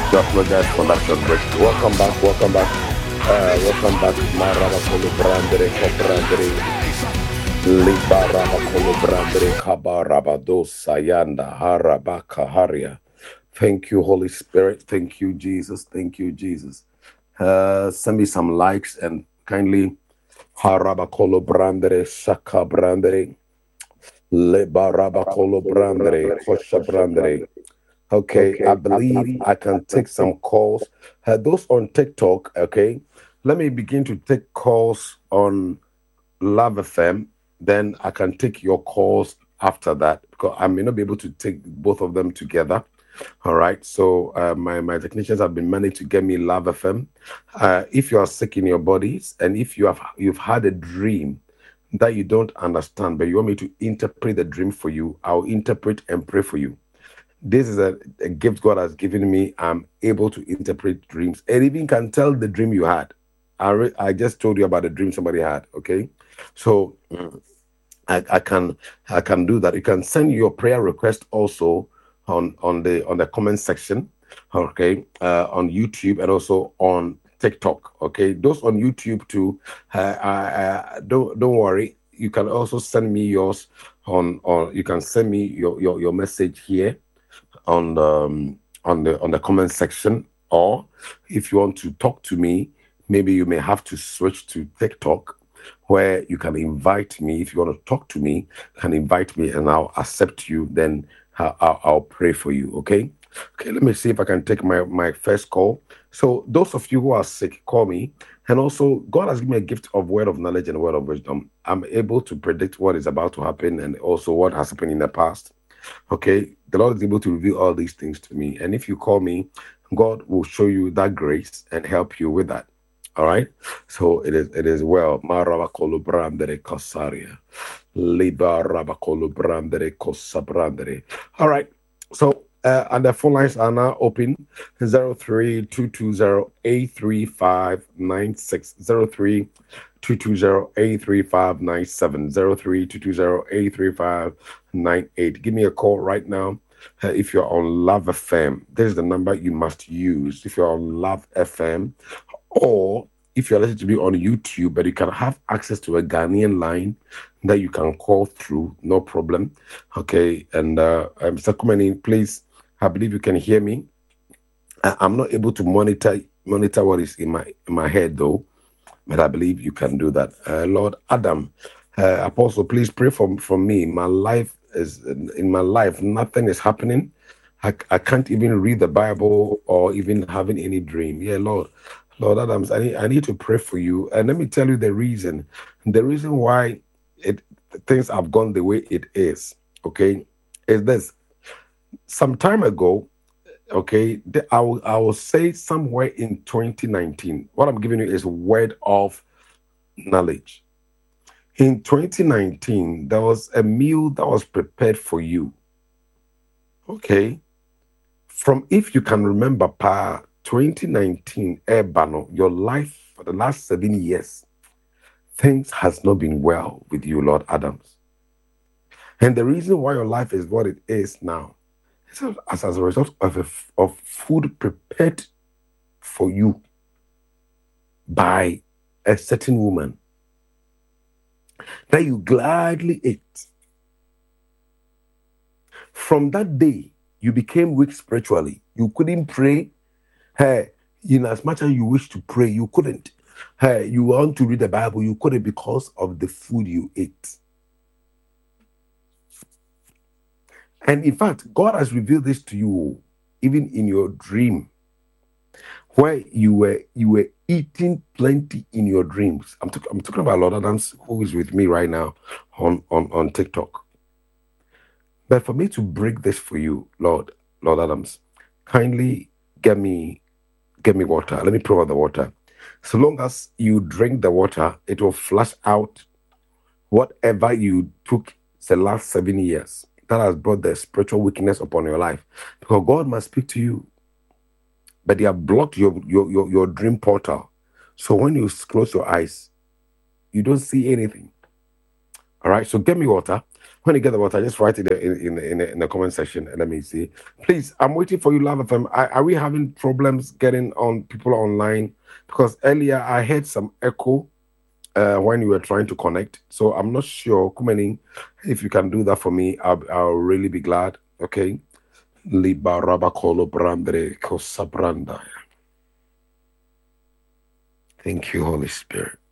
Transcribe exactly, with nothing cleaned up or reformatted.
Just not just conduction break. Welcome back, welcome back, uh, welcome back. Maraba Kolo Brandere, Kobrandere, Libaraba Kolo Brandere, Kabarabado, Sayanda, Harabaka, Haria. Thank you, Holy Spirit. Thank you, Jesus. Thank you, Jesus. Uh, send me some likes and kindly Haraba Kolo Brandere, Shaka Brandere, Libaraba Kolo Brandere, Kosha Brandere. Okay, I believe I can take some calls. Uh, those on TikTok, okay, let me begin to take calls on Love F M. Then I can take your calls after that because I may not be able to take both of them together. All right, so uh, my, my technicians have been managed to get me Love F M. Uh, if you are sick in your bodies and if you have you've had a dream that you don't understand, but you want me to interpret the dream for you, I'll interpret and pray for you. This is a, a gift God has given me. I'm able to interpret dreams and even can tell the dream you had. I, re- I just told you about the dream somebody had. Okay, so mm, I, I can I can do that. You can send your prayer request also on on the on the comment section. Okay, uh, on YouTube and also on TikTok. Okay, those on YouTube too. Uh, uh, don't don't worry. You can also send me yours on on. You can send me your your, your message here on the um, on the on the comment section, or if you want to talk to me, maybe you may have to switch to TikTok, where you can invite me. If you want to talk to me, you can invite me, and I'll accept you. Then I'll, I'll, I'll pray for you. Okay. Okay. Let me see if I can take my my first call. So those of you who are sick, call me. And also, God has given me a gift of word of knowledge and word of wisdom. I'm able to predict what is about to happen and also what has happened in the past. Okay, the Lord is able to reveal all these things to me. And if you call me, God will show you that grace and help you with that. All right. So it is it is well. Marabakolo brandere kosaria. Liba rabakolo brandere kosabrandere. All right. So uh, and the phone lines are now open. Zero three two two zero eight three five nine six zero three two two zero eight three five nine seven zero three two two zero eight three five nine eight. Give me a call right now. Uh, if you're on Love F M, this is the number you must use. If you're on Love F M, or if you're listening to me on YouTube, but you can have access to a Ghanaian line that you can call through, no problem. Okay, and uh, um, Mister Kumeni, please, I believe you can hear me. I- I'm not able to monitor monitor what is in my in my head though, but I believe you can do that. Uh, Lord Adam, uh, Apostle, please pray for for me. My life is in my life, nothing is happening. I, I can't even read the Bible or even having any dream. Yeah, Lord. Lord Adams, I need, I need to pray for you. And let me tell you the reason. The reason why it things have gone the way it is, okay, is this. Some time ago, okay, the, I, will, I will say somewhere in twenty nineteen, what I'm giving you is word of knowledge. In twenty nineteen, there was a meal that was prepared for you, okay, from, if you can remember, pa, twenty nineteen, Ebano, your life for the last seven years, things has not been well with you, Lord Adams. And the reason why your life is what it is now is as, as a result of, a, of food prepared for you by a certain woman that you gladly ate. From that day, you became weak spiritually. You couldn't pray. Hey, in as much as you wish to pray, you couldn't. Hey, you want to read the Bible, you couldn't because of the food you ate. And in fact, God has revealed this to you, even in your dream, where you were you were eating plenty in your dreams. I'm, talk- I'm talking about Lord Adams, who is with me right now on, on, on TikTok. But for me to break this for you, Lord, Lord Adams, kindly get me get me water. Let me provide the water. So long as you drink the water, it will flush out whatever you took the last seven years that has brought the spiritual weakness upon your life. Because God must speak to you. But they have blocked your, your, your, your dream portal. So when you close your eyes, you don't see anything. All right, so get me water. When you get the water, just write it in in in, in the comment section and let me see. Please, I'm waiting for you, Love F M. Are, are we having problems getting on people online? Because earlier I heard some echo uh, when you were trying to connect. So I'm not sure. Kumeni, if you can do that for me, I'll, I'll really be glad. Okay. Liba rabakolo brandre kosabranda. Thank you, Holy Spirit.